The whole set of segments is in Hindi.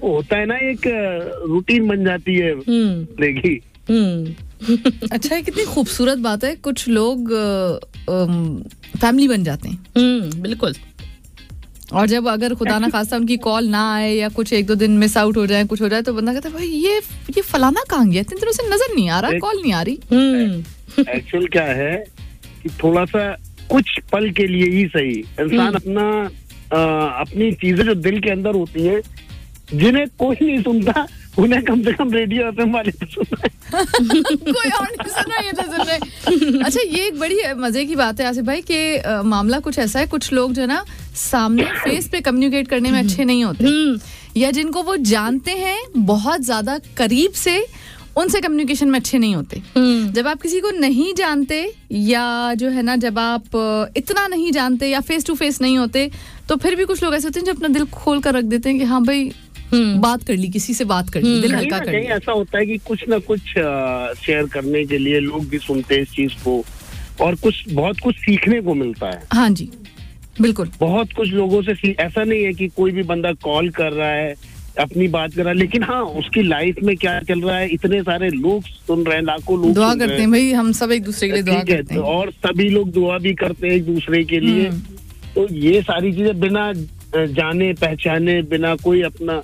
होता है ना, एक रूटीन बन जाती है देखी। अच्छा है, कितनी खूबसूरत बात है, कुछ लोग फैमिली बन जाते हैं। बिल्कुल। और जब अगर खुदा ना खास्ता उनकी कॉल ना आए या कुछ 1-2 दिन मिस आउट हो जाए, कुछ हो जाए, तो बंदा कहता है भाई ये फलाना कहाँ गया, इतने दिनों से नजर नहीं आ रहा, कॉल नहीं आ रही। एक्चुअल क्या है कि थोड़ा सा कुछ पल के लिए ही सही इंसान अपनी चीजें जो दिल के अंदर होती हैं, जिन्हें कोई नहीं सुनता, उन्हें कम से कम रेडियो एफएम वाले तो सुन रहे कोई और नहीं सुन रहा, ये तो सुन रहे। अच्छा, ये एक बड़ी मजे की बात है आसिफ भाई कि मामला कुछ ऐसा है, कुछ लोग जो है ना सामने फेस पे कम्युनिकेट करने में अच्छे नहीं होते, या जिनको वो जानते हैं बहुत ज्यादा करीब से, उनसे कम्युनिकेशन में अच्छे नहीं होते। जब आप किसी को नहीं जानते, या जो है ना जब आप इतना नहीं जानते या फेस टू फेस नहीं होते, तो फिर भी कुछ लोग ऐसे होते हैं जो अपना दिल खोल कर रख देते हैं कि हाँ भाई बात कर ली, किसी से बात कर ली, दिल हल्का कर लिया। ऐसा होता है कि कुछ ना कुछ शेयर करने के लिए लोग भी सुनते हैं इस चीज को, और बहुत कुछ सीखने को मिलता है। हाँ जी, बिल्कुल। बहुत कुछ लोगों से ऐसा नहीं है कि कोई भी बंदा कॉल कर रहा है, अपनी बात कर रहा है, लेकिन हाँ उसकी लाइफ में क्या चल रहा है, इतने सारे लोग सुन रहे हैं, लाखों लोग दुआ करते हैं भाई, हम सब एक दूसरे के लिए दुआ करते हैं, और सभी लोग दुआ भी करते हैं एक दूसरे के लिए। तो ये सारी चीजें बिना जाने पहचाने, बिना कोई अपना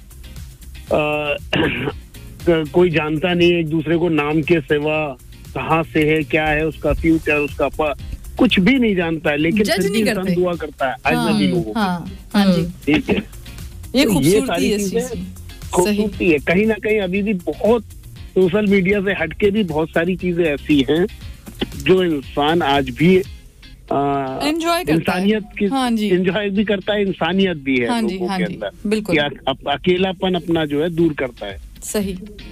कोई जानता नहीं है एक दूसरे को, नाम के सिवा, कहाँ से है, क्या है उसका फ्यूचर, उसका कुछ भी नहीं जानता है, लेकिन जज नहीं करते, दुआ करता है अजनबी लोगों को। हाँ जी, ठीक है। ये खूबसूरती है, खूबसूरती है। कहीं ना कहीं अभी भी बहुत सोशल मीडिया से हटके भी बहुत सारी चीजें ऐसी हैं जो इंसान आज भी एंजॉय करता इंसानियत की, हाँ जी, एंजॉय भी करता है, इंसानियत भी है लोगों के अंदर, बिल्कुल। अकेलापन अपना जो है दूर करता है। सही।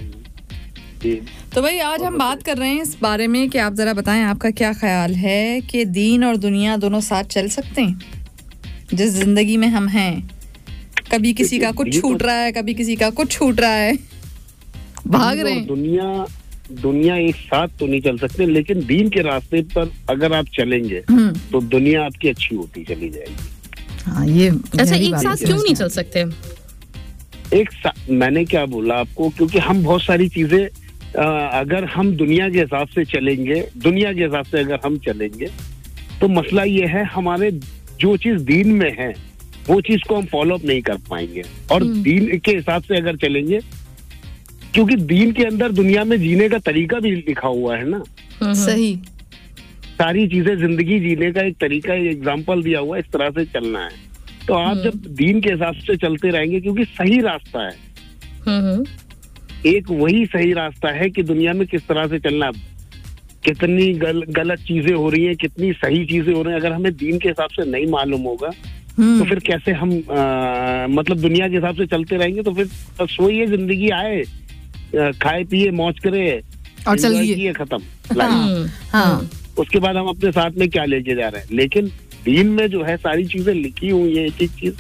तो भाई आज हम बात कर रहे हैं इस बारे में कि आप जरा बताएं, आपका क्या ख्याल है कि दीन और दुनिया दोनों साथ चल सकते हैं जिस जिंदगी में हम हैं? कभी किसी का कुछ छूट रहा है, कभी किसी का कुछ छूट रहा है, भाग रहे हैं। दुनिया एक साथ तो नहीं चल सकते, लेकिन दीन के रास्ते पर अगर आप चलेंगे तो दुनिया आपकी अच्छी होती चली जाएगी। हाँ, ये अच्छा, एक साथ क्यों नहीं चल सकते? मैंने क्या बोला आपको, क्योंकि हम बहुत सारी चीजें अगर हम दुनिया के हिसाब से चलेंगे, अगर हम चलेंगे, तो मसला ये है हमारे जो चीज दीन में है वो चीज को हम फॉलो अप नहीं कर पाएंगे, और दीन के हिसाब से अगर चलेंगे, क्योंकि दीन के अंदर दुनिया में जीने का तरीका भी लिखा हुआ है ना। सही। सारी चीजें, जिंदगी जीने का एक तरीका, एक एग्जाम्पल दिया हुआ है, इस तरह से चलना है। तो आप जब दीन के हिसाब से चलते रहेंगे, क्योंकि सही रास्ता है, एक वही सही रास्ता है कि दुनिया में किस तरह से चलना, कितनी गलत चीजें हो रही हैं, कितनी सही चीजें हो रही हैं, अगर हमें दीन के हिसाब से नहीं मालूम होगा तो फिर कैसे हम मतलब दुनिया के हिसाब से चलते रहेंगे, तो फिर बस वही है, जिंदगी आए, खाए पिए, मौज करे और चलिए, खत्म। हाँ। उसके बाद हम अपने साथ में क्या लेके जा रहे हैं। लेकिन दीन में जो है सारी चीजें लिखी हुई है, एक एक चीज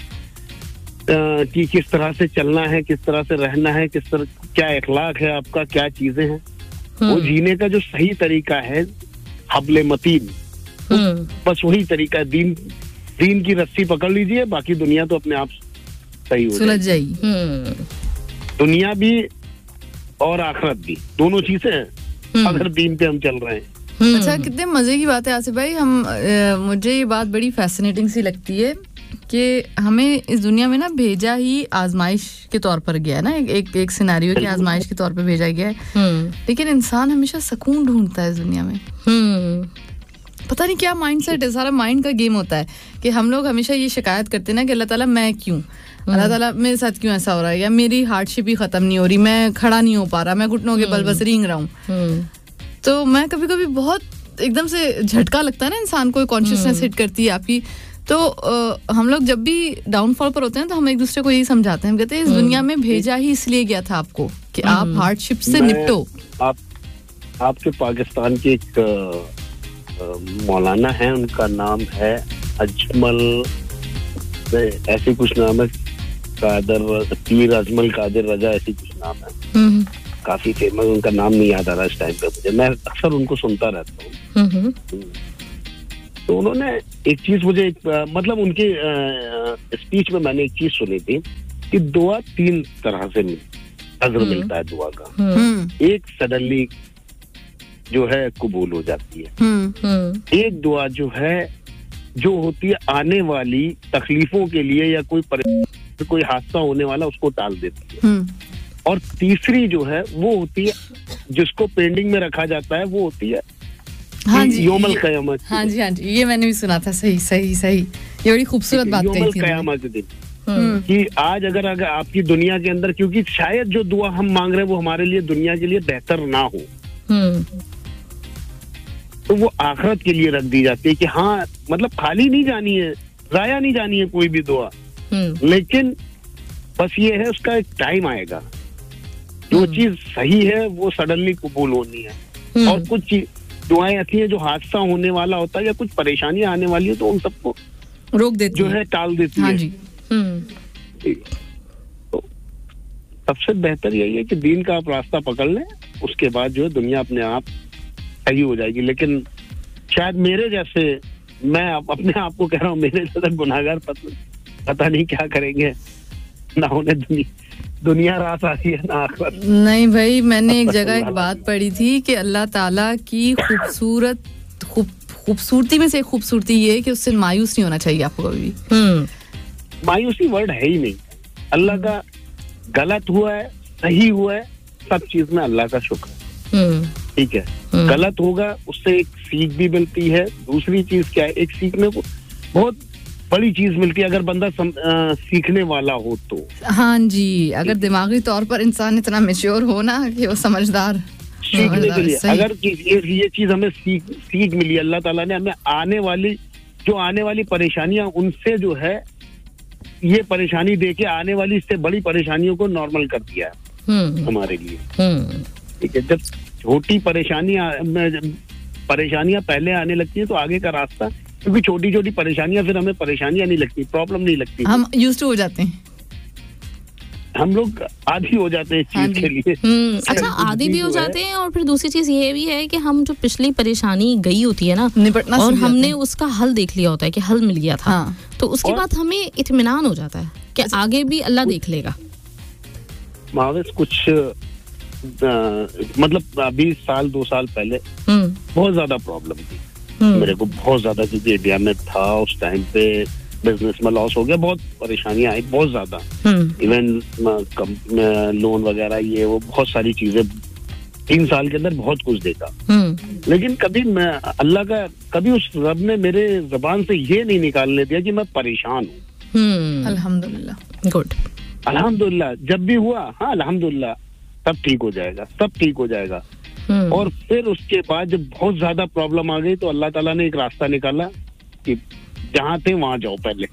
कि किस तरह से चलना है, किस तरह से रहना है, किस तरह, क्या इखलाक है आपका, क्या चीजें हैं, वो जीने का जो सही तरीका है, हब्ले मतीन, बस वही तरीका है। दीन की रस्सी पकड़ लीजिए, बाकी दुनिया तो अपने आप सही हो सुलझ जाएगी। दुनिया भी और आखिरत भी, दोनों चीजें हैं अगर दीन पे हम चल रहे हैं। अच्छा, कितने मजे की बात है आसिफ भाई। मुझे ये बात बड़ी फैसिनेटिंग सी लगती है कि हमें इस दुनिया में ना भेजा ही आजमाइश के तौर पर गया है ना, एक सिनेरियो की आजमाइश के तौर पर भेजा गया है, लेकिन इंसान हमेशा सुकून ढूंढता है इस दुनिया में। पता नहीं क्या माइंडसेट है, सारा माइंड का गेम होता है कि हम लोग हमेशा ये शिकायत करते हैं ना कि अल्लाह ताला मैं क्यों, अल्लाह ताला मेरे साथ क्यों ऐसा हो रहा है, या मेरी हार्डशिप ही खत्म नहीं हो रही, मैं खड़ा नहीं हो पा रहा, मैं घुटनों के बल बस रेंग रहा हूँ। तो मैं कभी कभी बहुत एकदम से झटका लगता है ना इंसान को, कॉन्शियसनेस हिट करती है आपकी। तो हम लोग जब भी डाउनफॉल पर होते हैं तो हम एक दूसरे को यही समझाते हैं, हम कहते हैं इस दुनिया में भेजा ही इसलिए गया था आपको कि आप हार्डशिप से निपटो। आपके पाकिस्तान के एक मौलाना है, उनका नाम है अजमल, ऐसे कुछ नाम है, पीर अजमल कादिर रजा, ऐसी कुछ नाम है, काफी फेमस, उनका नाम नहीं याद आ रहा इस टाइम पे मुझे, मैं अक्सर उनको सुनता रहता हूँ। तो उन्होंने एक चीज मुझे मतलब उनके स्पीच में मैंने एक चीज सुनी थी कि दुआ 3 तरह से अजर मिलता है दुआ का। एक सडनली जो है कबूल हो जाती है। एक दुआ जो है जो होती है आने वाली तकलीफों के लिए या कोई हादसा होने वाला उसको टाल देती है। और तीसरी जो है वो होती है जिसको पेंडिंग में रखा जाता है, वो होती है हाँ जी, योमल कयामत। हाँ जी, हाँ जी, ये मैंने भी सुना था। सही सही सही, ये बड़ी खूबसूरत बात कही थी। योमल कयामत के दिन कि आज अगर आपकी दुनिया के अंदर, क्योंकि शायद जो दुआ हम मांग रहे हैं वो हमारे लिए दुनिया के लिए बेहतर ना हो, तो वो आखिरत के लिए रख दी जाती है कि हाँ मतलब खाली नहीं जानी है, जाया नहीं जानी है कोई भी दुआ, लेकिन बस ये है उसका एक टाइम आएगा। जो चीज सही है वो सडनली कबूल होनी है। और कुछ दुआएं ऐसी हैं जो हादसा होने वाला होता है या कुछ परेशानियां आने वाली है तो उन सबको रोक देती जो है टाल देती हाँ है। जी। तो सबसे बेहतर यही है कि दीन का आप रास्ता पकड़ लें, उसके बाद जो है दुनिया अपने आप सही हो जाएगी। लेकिन शायद मेरे जैसे, मैं अपने आप को कह रहा हूँ, मेरे जैसे गुनाहगार पता नहीं क्या करेंगे, ना उन्हें दुनिया रास आ रही है ना आखिरत। नहीं भाई, मैंने एक जगह एक बात पढ़ी थी कि अल्लाह ताला की खूबसूरती में से एक खूबसूरती ये है कि उससे मायूस नहीं होना चाहिए आपको कभी भी। मायूसी वर्ड है ही नहीं। अल्लाह का गलत हुआ है, सही हुआ है, सब चीज में अल्लाह का शुक्र है। ठीक है, गलत होगा उससे एक सीख भी मिलती है। दूसरी चीज क्या है, एक सीखने को बहुत बड़ी चीज मिलती है अगर बंदा सीखने वाला हो तो। हाँ जी, अगर दिमागी तौर पर इंसान इतना मैच्योर हो ना कि वो समझदार सीखने के लिए, अगर ये चीज हमें सीख मिली, अल्लाह ताला ने हमें आने वाली परेशानियां, उनसे जो है ये परेशानी देके आने वाली इससे बड़ी परेशानियों को नॉर्मल कर दिया है हमारे लिए। ठीक है, जब छोटी परेशानियां पहले आने लगती है तो आगे का रास्ता, क्योंकि छोटी छोटी परेशानियां फिर हमें परेशानियां नहीं लगती, प्रॉब्लम नहीं लगती, हम यूज्ड टू हो जाते हैं, हम लोग आदी हो जाते हैं इस चीज के लिए। अच्छा, आदी भी हो जाते हैं। और फिर दूसरी चीज ये भी है कि हम जो पिछली परेशानी गई होती है ना, निपटना, और हमने उसका हल देख लिया होता है कि हल मिल गया था, तो उसके बाद हमें इत्मीनान हो जाता है कि आगे भी अल्लाह देख लेगा। महावेश कुछ मतलब अभी 2 साल पहले बहुत ज्यादा प्रॉब्लम थी मेरे को, बहुत ज्यादा, क्योंकि इंडिया में था उस टाइम पे, बिजनेस में लॉस हो गया, बहुत परेशानियां आई, बहुत ज्यादा। इवन लोन वगैरह ये वो बहुत सारी चीजें 3 साल के अंदर बहुत कुछ देखा। लेकिन कभी मैं अल्लाह का, कभी उस रब ने मेरे जबान से ये नहीं निकालने दिया कि मैं परेशान हूँ। अल्हम्दुलिल्लाह, गुड, अल्हम्दुलिल्लाह। जब भी हुआ, हाँ अल्हम्दुलिल्लाह, सब ठीक हो जाएगा, सब ठीक हो जाएगा। और फिर उसके बाद जब बहुत ज्यादा प्रॉब्लम आ गई तो अल्लाह ताला ने एक रास्ता निकाला कि जहाँ थे वहां जाओ पहले।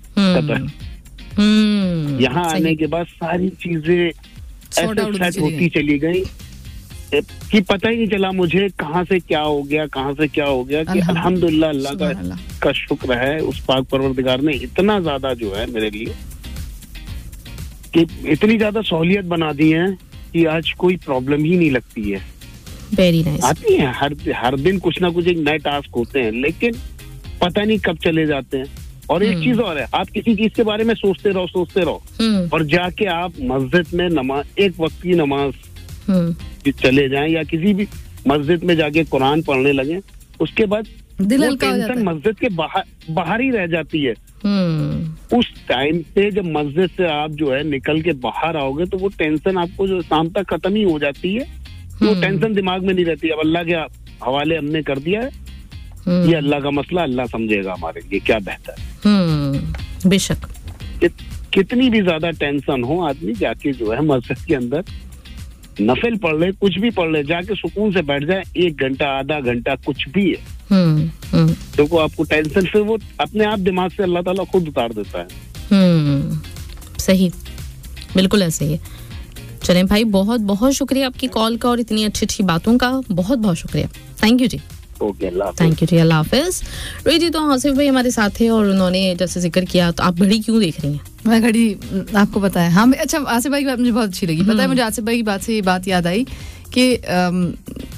यहाँ आने के बाद सारी चीजें ऐसे होती चली गई कि पता ही नहीं चला मुझे कहाँ से क्या हो गया, कि अल्हम्दुलिल्लाह अल्लाह का शुक्र है, उस पाक परवरदिगार ने इतना ज्यादा जो है मेरे लिए कि इतनी ज्यादा सहूलियत बना दी है कि आज कोई प्रॉब्लम ही नहीं लगती है। Very nice. आती है हर दिन कुछ ना कुछ एक नए टास्क होते हैं, लेकिन पता नहीं कब चले जाते हैं। और एक चीज और है, आप किसी चीज के बारे में सोचते रहो और जाके आप मस्जिद में नमाज, एक वक्त की नमाज चले जाएं या किसी भी मस्जिद में जाके कुरान पढ़ने लगे, उसके बाद टेंशन मस्जिद के बाहर ही रह जाती है। उस टाइम पे जब मस्जिद से आप जो है निकल के बाहर आओगे तो वो टेंशन आपको जो शाम तक खत्म ही हो जाती है, वो टेंशन दिमाग में नहीं रहती। अब अल्लाह के हवाले हमने कर दिया है, ये अल्लाह का मसला, अल्लाह समझेगा हमारे लिए क्या बेहतर है। बेशक कितनी भी ज्यादा टेंशन हो, आदमी जाके जो है मस्जिद के अंदर नफिल पढ़ ले, कुछ भी पढ़ ले, जाके सुकून से बैठ जाए, 1 घंटा आधा घंटा कुछ भी है, देखो आपको टेंशन फिर वो अपने आप दिमाग से अल्लाह ताला खुद उतार देता है। सही, बिल्कुल ऐसे ही। चले भाई, बहुत बहुत शुक्रिया आपकी कॉल का और इतनी अच्छी अच्छी बातों का, बहुत बहुत शुक्रिया। Thank you ji. Okay, thank you जी, अल्लाह हाफिज। रोहित जी, तो आसिफ भाई हमारे साथ थे और उन्होंने जैसे जिक्र किया, तो आप घड़ी क्यों देख रही हैं? मैं घड़ी आपको पता है, हाँ। अच्छा, आसिफ भाई की बात मुझे बहुत अच्छी लगी। पता है, मुझे आसिफ भाई की बात से ये बात याद आई कि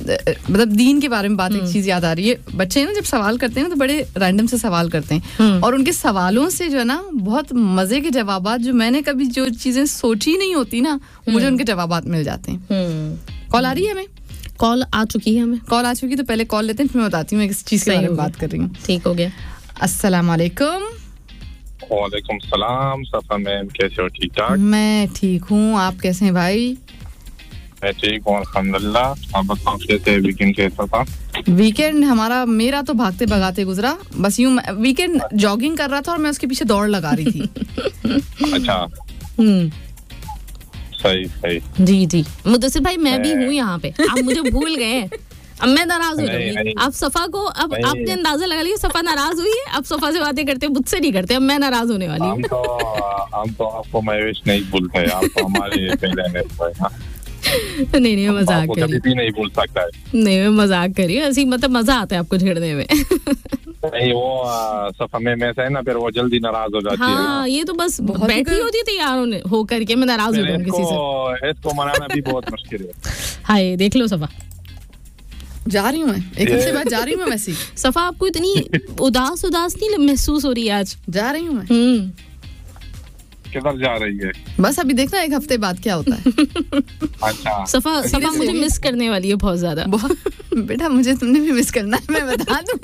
मतलब दीन के बारे में बात, एक चीज याद आ रही है, बच्चे ना जब सवाल करते हैं ना तो बड़े रैंडम से सवाल करते हैं और उनके सवालों से जो है ना बहुत मजे के जवाबात, जो मैंने कभी जो चीजें सोची नहीं होती ना, मुझे उनके जवाबात मिल जाते हैं। कॉल आ रही है हमें? कॉल आ चुकी है हमें। कॉल आ चुकी, तो पहले कॉल लेते हैं, फिर मैं बताती हूँ मैं किस चीज के बारे में बात कर रही हूँ। ठीक हो गया। अस्सलाम वालेकुम। वालेकुम सलाम। सफा मैम कैसे हो? ठीक ठाक। मैं ठीक हूँ, आप कैसे हैं भाई? मैं ठीक हूँ अल्हम्दुलिल्लाह। आप बताओ कैसे वीकेंड कैसा था? वीकेंड मेरा तो भागते भगाते गुजरा। बस यूं वीकेंड जॉगिंग कर रहा था और मैं उसके पीछे दौड़ लगा रही थी। अच्छा, सही। जी मुदस्सिर भाई, मैं भी हूँ यहाँ पे, आप मुझे भूल गए। अब मैं नाराज हो जाऊंगी। आप सफा को, अब आपने अंदाजा लगा लिया सफा नाराज हुई है। अब सफा से बातें करते, मुझसे नहीं करते, अब मैं नाराज होने वाली हूँ। हम तो आपको महेश नहीं भूलते, आप तो हमारे नहीं मजाक कर रही, नहीं भूल सकता है। नहीं मैं मजाक कर रही हूँ, ऐसी मतलब मजा आता है आपको छेड़ने में। नहीं वो सफा में ऐसा है ना, फिर वो जल्दी नाराज हो जाती है। हाँ, ये तो बस बैठी होती थी यार हो करके, मैं नाराज हो जाऊँ किसी से। इसको मनाना भी बहुत मुश्किल है। हाय देख लो सफा, जा रही हूँ मैं, एक हफ्ते बाद जा रही हूँ मैं वैसे। सफा आपको इतनी उदास नहीं महसूस हो रही है आज? जा रही हूँ मैं। किधर जा रही है? बस अभी देखना एक हफ्ते बाद क्या होता है। अच्छा, सफा मुझे मिस करने वाली है बहुत ज्यादा। बेटा मुझे तुमने भी मिस करना है, मैं बता दूं।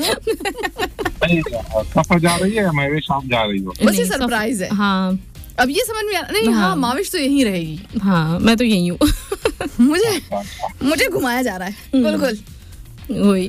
सफा जा रही है, माविश आप जा रही हो? बस ये सरप्राइज है। हाँ, अब ये समझ में नहीं। हाँ, माविश तो यहीं रहेगी। हाँ, मैं तो यहीं हूँ। मुझे घुमाया जा रहा है, बिल्कुल वही।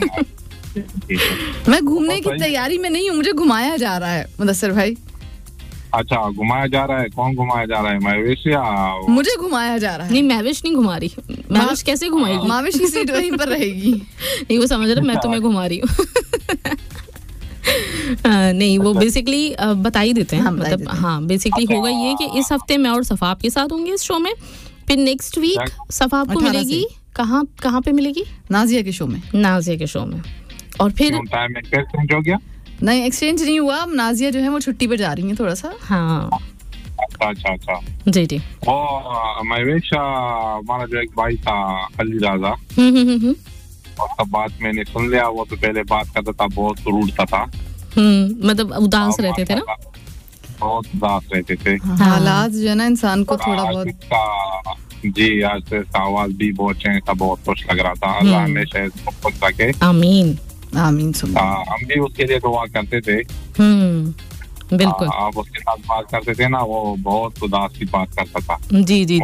मैं घूमने की तैयारी में नहीं हूँ, मुझे घुमाया जा रहा है मुदस्सिर भाई। अच्छा, घुमाया जा रहा है? कौन घुमाया जा रहा है, महविश या? मुझे घुमाया जा रहा है। नहीं, महविश नहीं घुमा रही। महविश कैसे घुमाएगी? महविश की सीट वहीं पर रहेगी। नहीं, वो समझ रहा मैं तुम्हें घुमा रही हूँ। नहीं, वो बेसिकली बता ही देते हैं। मतलब हाँ, बेसिकली होगा ये कि इस हफ्ते मैं और सफा आपके साथ होंगे इस शो में। फिर नेक्स्ट वीक सफा आपको मिलेगी कहाँ पे मिलेगी? नाजिया के शो में। और फिर टाइम एक्सचेंज हो गया? नहीं, एक्सचेंज नहीं हुआ। नाजिया जो है वो छुट्टी पे जा रही है थोड़ा सा। हाँ, अच्छा। जी। वो महविश हमारा जो एक भाई था अली राजा, और सब बात मैंने सुन लिया। वो तो पहले बात करता था, बहुत रूड था। मतलब उदास रहते थे ना? बहुत उदास रहते थे। हालात जो है ना इंसान को थोड़ा बहुत। जी, आज से आवाज भी बहुत चेंज था, बहुत खुश लग रहा था। अल्लाह हमेशा इसको खुश रखे। आमीन। हम भी उसके लिए दुआ करते थे। बिल्कुल। आप उसके साथ बात करते थे ना, वो बहुत उदास की बात करता था। जी।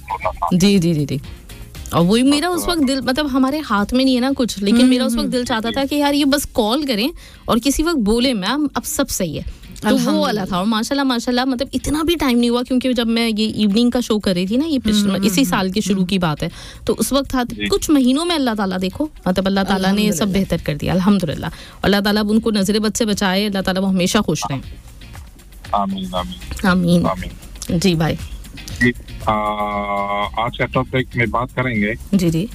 और वही मेरा उस वक्त दिल, मतलब हमारे हाथ में नहीं है ना कुछ, लेकिन मेरा उस वक्त दिल चाहता था कि यार ये बस कॉल करें और किसी वक्त बोले मैम अब सब सही है। तो वो वाला था। और माशाल्लाह मतलब इतना भी टाइम नहीं हुआ, क्योंकि जब मैं ये इवनिंग का शो कर रही थी ना, ये इसी साल के शुरू की बात है, तो उस वक्त था कुछ महीनों में अल्लाह ताला देखो, मतलब अल्लाह ताला ने सब बेहतर कर दिया अल्हम्दुलिल्लाह। अल्लाह ताला उनको नजर बद से बचाए, अल्लाह ताला वो हमेशा खुश रहें। आमीन। जी भाई, आज का टॉपिक में बात करेंगे। जी।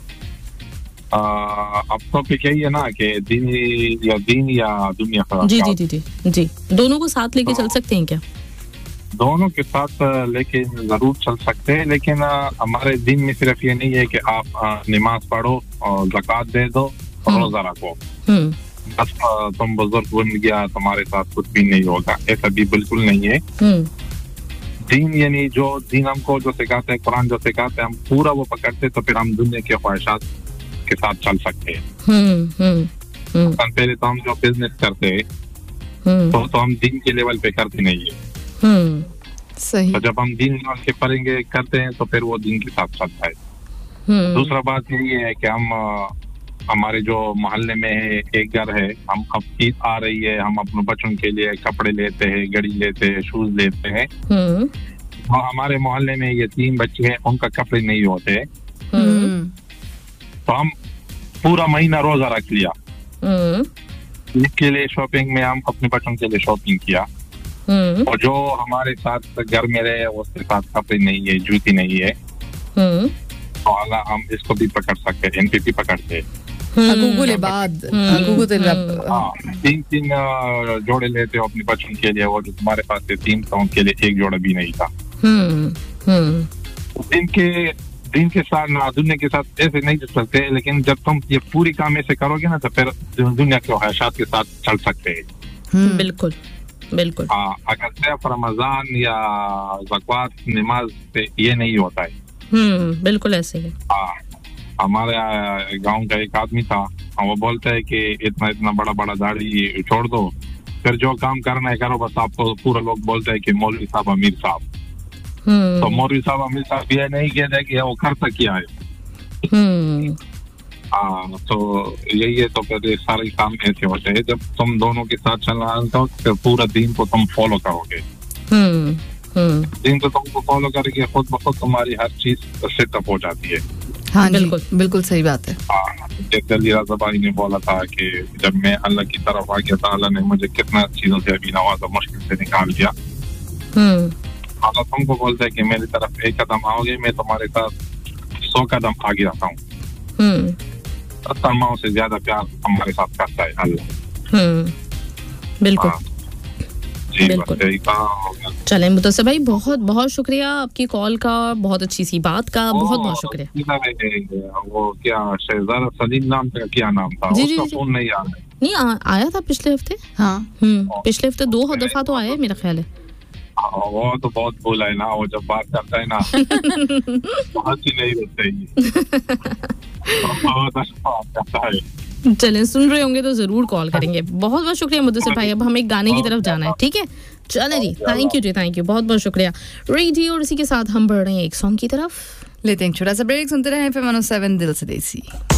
अब टॉपिक यही है ना कि दीन या दुनिया का। जी। दोनों को साथ लेके चल सकते हैं क्या? दोनों के साथ लेके जरूर चल सकते हैं, लेकिन हमारे दीन में सिर्फ ये नहीं है कि आप नमाज पढ़ो और ज़कात दे दो और रोजा रखो, बस तुम बुजुर्ग बन गया तुम्हारे साथ कुछ भी नहीं होगा। ऐसा भी बिल्कुल नहीं है। दीन यानी जो दीन हमको जो सिखाते हैं, कुरान जो सिखाते हैं, हम पूरा वो पकड़ते तो फिर हम दुनिया के ख्वाहिशात के साथ चल सकते हैं। पहले तो हम जो बिजनेस करते हैं तो हम दीन के लेवल पे करते नहीं है। सही। तो जब हम दीन लेवल के करेंगे करते हैं तो फिर वो दीन के साथ चलता है। दूसरा बात यही है कि हम हमारे जो मोहल्ले में है एक घर है, हम अब ईद आ रही है, हम अपने बच्चों के लिए कपड़े लेते हैं, घड़ी लेते हैं, शूज लेते हैं। और हमारे मोहल्ले में ये 3 बच्चे हैं, उनका कपड़े नहीं होते, तो हम पूरा महीना रोजा रख लिया। इसके लिए शॉपिंग में हम अपने बच्चों के लिए शॉपिंग किया, और जो हमारे साथ घर में रहे उसके साथ कपड़े नहीं है, जूती नहीं है, तो अल्लाह हम इसको भी पकड़ सकते हैं, इनको भी पकड़ते हैं। 3 जोड़े लेते हो अपने बच्चों के लिए, वो जो तुम्हारे पास थे 3 तो उनके लिए 1 जोड़ा भी नहीं था। दिन के साथ ना दुनिया के साथ ऐसे नहीं चल सकते, लेकिन जब तुम ये पूरी काम ऐसे करोगे ना तो फिर दुनिया के ख्वाहिशात के साथ चल सकते हैं। बिल्कुल बिल्कुल। हाँ, अगर सिर्फ रमजान या ज़कात नमाज से ये नहीं होता है। बिल्कुल ऐसे ही। हाँ, हमारे गांव का एक आदमी था, वो बोलता है कि इतना इतना बड़ा बड़ा दाढ़ी छोड़ दो, फिर जो काम करना है करो, बस आपको पूरा लोग बोलते हैं कि मौलवी साहब अमीर साहब। तो मौलवी साहब अमीर साहब ये नहीं कहते कि वो करता क्या है। हाँ, तो यही है। तो फिर सारे काम ऐसे होते हैं, जब तुम दोनों के साथ चलना तो फिर पूरा दिन को तुम फॉलो करोगे। दिन को तुमको फॉलो करके खुद ब खुद तुम्हारी हर चीज सेटअप हो जाती है। हाँ बिल्कुल बिल्कुल सही बात है। हाँ, जैसे अली रज़ा भाई ने बोला था कि जब मैं अल्लाह की तरफ आ गया था, अल्लाह ने मुझे कितना चीजों से अभी नवाजा मुश्किल से निकाल दिया। अल्लाह तुमको बोलता है कि मेरी तरफ एक कदम आओगे, मैं तुम्हारे साथ 100 कदम आगे आता हूँ। तमाम से ज्यादा प्यार हमारे साथ करता है अल्लाह। बिल्कुल जी, बिल्कुल। चले मुदस्सिर भाई, बहुत बहुत शुक्रिया आपकी कॉल का, बहुत अच्छी सी बात का, बहुत बहुत शुक्रिया। वो क्या शहजादा सलीम नाम का क्या नाम था, उसका फोन नहीं आ रहा है। नहीं आया था पिछले हफ्ते। हाँ पिछले हफ्ते 2 दफा तो आया है मेरा ख्याल है। वो तो बहुत बोला है ना, वो जब बात करता है ना बहुत ही नहीं रहता है। चलें, सुन रहे होंगे तो जरूर कॉल करेंगे। बहुत बहुत शुक्रिया मुदस्सिर भाई, अब हमें गाने की तरफ जाना है, ठीक है? चलें जी, thank you ji, thank you, बहुत बहुत शुक्रिया। रेडियो, और इसी के साथ हम बढ़ रहे हैं एक सॉन्ग की तरफ, लेते हैं छोटा सा ब्रेक, सुनते रहे FM 107 दिल से देसी।